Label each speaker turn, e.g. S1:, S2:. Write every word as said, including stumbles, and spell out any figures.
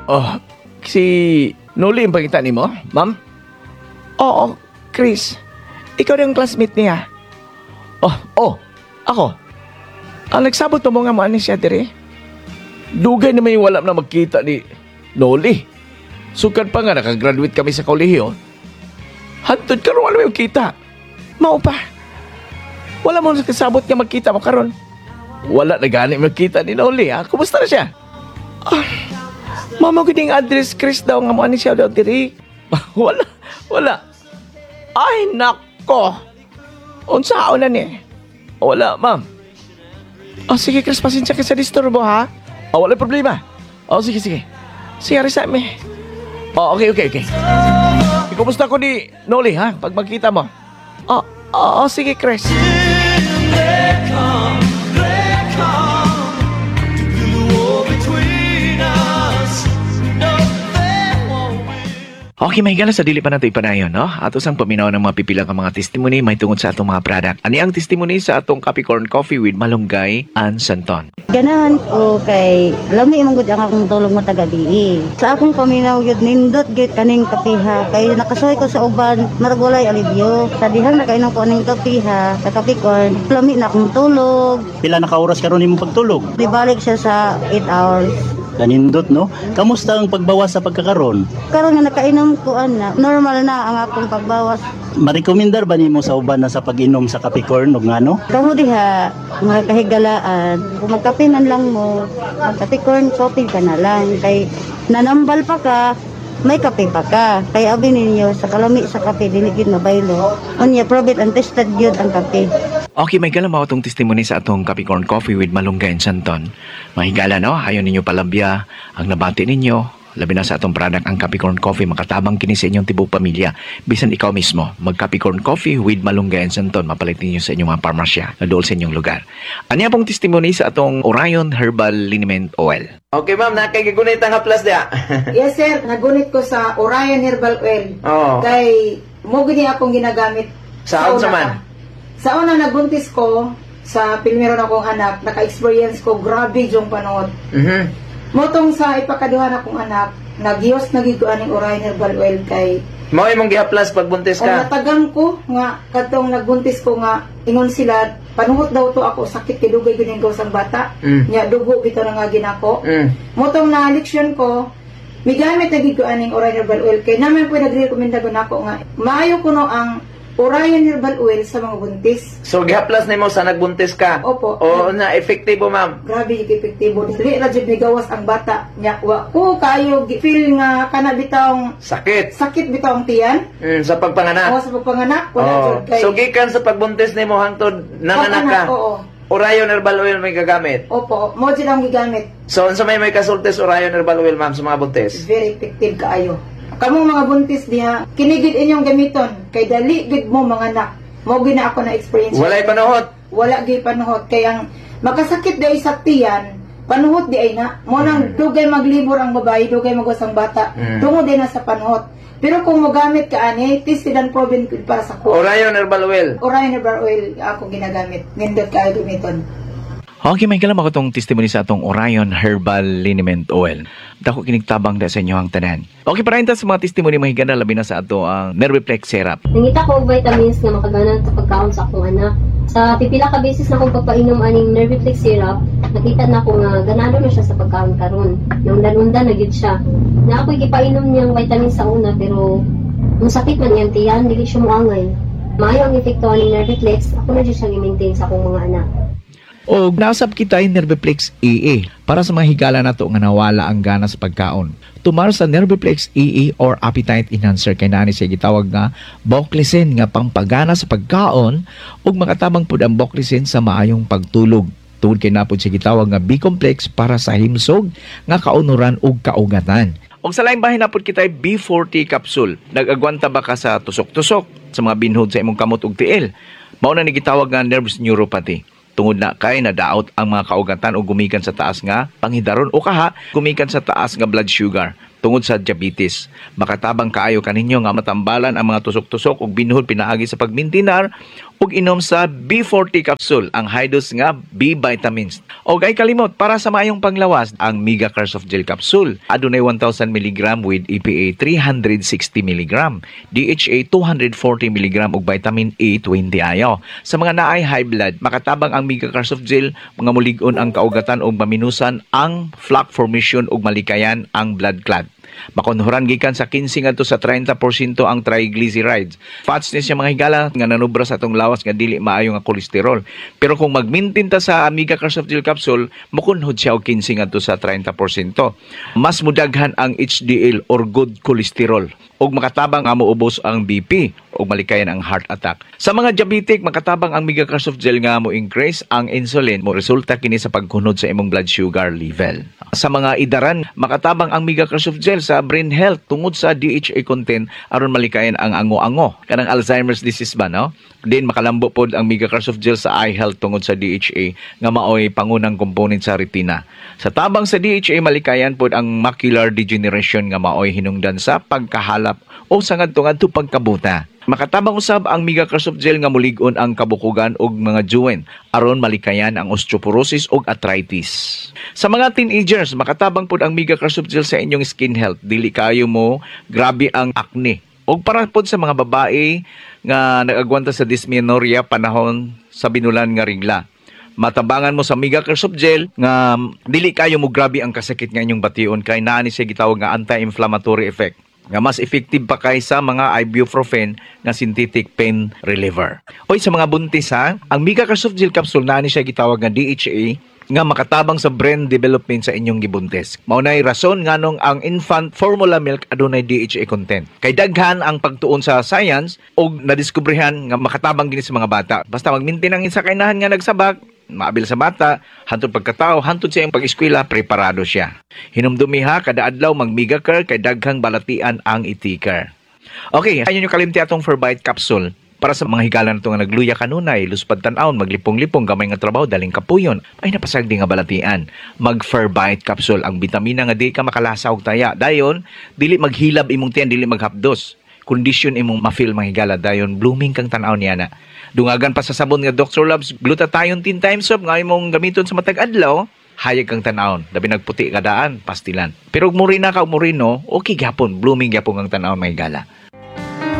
S1: Oh, si Noli yung pagkita ni mo, ma'am? Oo, Chris. Ikaw rin ang classmate niya. Oh, oh, ako. Ang nagsabot mo nga mo ani siya dire. Dugay naman yung wala na magkita ni Noli. Sukad pa nga nakagraduate kami sa kolehiyo. Hantod karon wala may kita. Mao pa. Wala mo nakasabot nga magkita mo karon. Wala na gani magkita ni Noli ha. Kumusta na siya? Ah, mama ko ding address Chris daw nga mo ani siya daw diri. wala, wala. Ay nako. Unsaon na ni? Wala, ma'am. Oh, sige Chris, pasensya ka sa disturbo ha. Oh, wala problema. Oh, sige, sige. Sige, resa me. Oh, okay, okay, okay. Kumusta ko ni Noli ha? Pag magkita mo. Oh, oh, oh sige Chris. Okay, may gala sa dili pa nato ipanayon, no? Ato sang paminaw ng mga pipila ka mga testimony may tungod sa atong mga product. Ani ang testimony sa atong Capricorn Coffee with Malunggay and Santon.
S2: Ganahan ko kay lami man gud ang akong tulong mo taga-gabi. Sa akong paminaw gyud nindot gyud kaning kapiha kay nakasuhay ko sa uban maragulay alibyo. Sa dihang nakainom ko aning kapiha sa Capricorn, lami na akong tulog.
S3: Pila na ka oras karon imong pagtulog?
S2: Di balik siya sa eight hours.
S3: Ganindot, no? Kamusta ang pagbawas sa pagkakaroon?
S2: Karon nga nakainom ko ana, normal na ang akong pagbawas.
S3: Marekomendar ba nimo sa uban na sa pag-inom sa Capricorn o ngano?
S2: Kamo diha mga kahigalaan, kung magkape man lang mo, mag-Capricorn coffee ka na lang kay nanambal pa ka, may kape pa ka. Kaya abi ninyo sa kalami sa kape dili gid mabaylo. Unya proven and tested gyud ang kape.
S1: Okay, may gala mao tong testimony sa atong Capricorn Coffee with Malunggay and Santon. Mahigala, no? Hayon ninyo palabya ang nabati ninyo. Labi na sa atong product ang Capricorn Coffee, makatabang kini sa inyong tibok pamilya. Bisan ikaw mismo, mag Capricorn Coffee with Malunggay and Santon, mapalit ninyo sa inyong mga parmasya na dool sa inyong lugar. Anya pong testimony sa atong Orion Herbal Liniment Oil.
S4: Okay, ma'am, nakikagunit ang haplas dia.
S5: Yes, sir. Nagunit ko sa Orion Herbal Oil.
S4: Oo.
S5: Kay, mo gini akong ginagamit.
S4: Sa unsa
S5: una
S4: man?
S5: pa. Sa una, nagbuntis ko, sa pilmero na akong anak, naka-experience ko, grabe yung panahon.
S4: Mhm.
S5: Motong sa ipakaduhan akong anak, nagyos nagiguan ng Orion Herbal Oil kay,
S4: Mao imong gihaplas pag buntis
S5: o
S4: ka.
S5: natagang ko, nga, katong nagbuntis ko nga, ingon sila, panuhot daw to ako, sakit kay dugay guning gawsang bata.
S4: Mm.
S5: Nya, dugo bito na nga ginako.
S4: Mm.
S5: Motong na leksyon ko, may gamit na giguan ng Orion Herbal Oil kay naman po nagrekomenda ko nako nga maayo ko no ang Orion Herbal Oil sa mga buntis.
S4: So gihaplas nimo sa nagbuntis ka.
S5: Opo.
S4: O na effective ma'am.
S5: Grabe yung epektibo. Dili na jud ni gawas ang bata nya wa ko kayo gi- feel nga kana bitawng
S4: Sakit.
S5: sakit bitawng tiyan.
S4: Mm, sa pagpanganak.
S5: O sa pagpanganak wala
S4: Oh.
S5: jud kay
S4: So gikan sa pagbuntis nimo hangtod nanganak ka.
S5: Pagpanak, oo.
S4: Orion Herbal Oil may gagamit.
S5: Opo, mo jud ang gigamit.
S4: So unsa may may kasultes Orion Herbal Oil ma'am sa mga buntis?
S5: Very effective kaayo. Kamong mga buntis diha, kinigid inyong gamiton kay dali gid mo mga anak. Mo gina ako na experience.
S4: Walay panuhot.
S5: Wala gyud panuhot kay ang makasakit day sa tiyan, panuhot di ay na. Mo nang dugay maglibor ang babae, dugay magwas ang bata.
S4: Mm.
S5: Tungod din na sa panuhot. Pero kung mo gamit ka ani, tested and proven good para sa ko.
S4: Orion Herbal Oil.
S5: Orion Herbal Oil ako ginagamit. Nindot kaayo gamiton.
S1: Okay, may kalam ako tong testimony sa atong Orion Herbal Liniment Oil. Dako kinigtabang da sa inyo ang tanan. Okay, para sa mga testimony mahigana labi na sa ato ang Nerviplex Syrup.
S6: Nangita ko og vitamins nga makaganan sa pagkaon sa akong anak. Sa pipila ka beses na akong pagpainom aning Nerviplex syrup, nakita na ko nga ganado na siya sa pagkaon karon. Naundan-undan na gyud siya. Na ako gipainom niyang vitamins sa una pero ang sakit man iyang tiyan, dili siya moangay. Maayo ang epekto aning Nerviplex, ako na gyud siya i-maintain sa akong mga anak.
S1: O nasab kita yung Nerviplex A A para sa mga higala nato nga nawala ang gana sa pagkaon. Tumar sa Nerviplex A A or appetite enhancer kay nani siya gitawag nga Boclicin nga pangpagana sa pagkaon ug makatabang pud ang Boclicin sa maayong pagtulog. Tungod kay napod siya gitawag nga B-complex para sa himsog nga kaunuran ug kaugatan. Og sa laing bahin napod kita B forty capsule. Nag-agwanta ba ka sa tusok-tusok sa mga binhod sa imong kamot ug tiil? Mao na ni gitawag nga nervous neuropathy. Tungod na kay nadaot ang mga kaugatan o gumikan sa taas nga panghidaron o kaha gumikan sa taas nga blood sugar tungod sa diabetes. Makatabang kaayo kaninyo nga matambalan ang mga tusok-tusok ug binhod pinaagi sa pagmintinar ug inom sa B forty capsule, ang high dose nga B vitamins. O ay kalimot, para sa maayong panglawas, ang Mega Cares of Gel capsule. Adunay one thousand milligram with E P A three hundred sixty milligram, D H A two hundred forty milligram ug vitamin A twenty ayo. Sa mga naay high blood, makatabang ang Mega Cares of Gel, mga mulig-on ang kaugatan ug maminusan ang plaque formation ug malikayan ang blood clot. Makonhuran gikan sa fifteen ngadto sa thirty percent ang triglycerides. Fats ni siya mga higala nga nanubra sa atong lawas nga dili maayo nga kolesterol. Pero kung mag-maintain ta sa Mega Cares of Gel capsule, makunhod siya og fifteen ngadto sa thirty percent. Mas mudaghan ang H D L or good cholesterol ug makatabang nga moubos ang B P ug malikayan ang heart attack. Sa mga diabetic, makatabang ang Mega Cares of Gel nga mo increase ang insulin, mo resulta kini sa pagkunod sa imong blood sugar level. Sa mga idaran, makatabang ang Mega Cares of Gel sa brain health tungod sa D H A content aron malikayan ang ango-ango kanang Alzheimer's disease ba, no? Din makalambo pod ang Mega Cares of Gel sa eye health tungod sa D H A nga maoy pangunang component sa retina. Sa tabang sa D H A, malikayan pod ang macular degeneration nga maoy hinungdan sa pagkahalap o sa ngadto-ngadto pagkabuta. Makatabang usab ang Mega Cares of Gel nga mulig-on ang kabukugan og mga juwen aron malikayan ang osteoporosis ug arthritis. Sa mga teenagers, makatabang pod ang Mega Cares of Gel sa inyong skin health. Dili kayo mo grabe ang acne. Og para pod sa mga babae nga nagagwanta sa dysmenorrhea panahon sa binulan nga regla. Matabangan mo sa Mega Cares of Gel nga dili kayo mo grabe ang kasakit nga inyong bation kay naa ni siya gitawag nga anti-inflammatory effect. Nga mas effective pa kaysa mga ibuprofen nga synthetic pain reliever. Oy, sa mga buntis ha, ang Mega Cares of Gel capsule na ni siya gitawag nga D H A nga makatabang sa brain development sa inyong gibuntis. Maunay rason nganong ang infant formula milk adunay D H A content. Kay daghan ang pagtuon sa science og nadiskubrihan nga makatabang gini sa mga bata. Basta mag-maintain ang insakaynahan nga nagsabak, maabil sa bata, hantod pagkatao, hantod sa iyang pag-eskwela, preparado siya. Hinumdumi ha, kada adlaw mag-Mega Care kay daghang balatian ang itikar. Okay, ayun yung kalimti atong Ferbite capsule. Para sa mga higala na ito nga nagluya kanunay, luspad tan-aon, maglipong-lipong, gamay nga trabaho, daling kapuyon, ay napasagdi nga balatian. Mag-Ferbite capsule, ang bitamina nga di ka makalasa og taya. Dayon, dili maghilab imong tiyan, dili maghapdos. Kondisyon imong ma-feel mga higala, dayon blooming kang tan-aw niya na. Dungagan pa sa sabon nga Doctor Love's glutathione ten times soap nga imong gamiton sa matag adlaw, hayag kang tan-awon, labi nagputi kadaan, pastilan. Pero ug muri na ka ug muri no, okay gyapon, blooming gyapon kang tan-aw mga higala.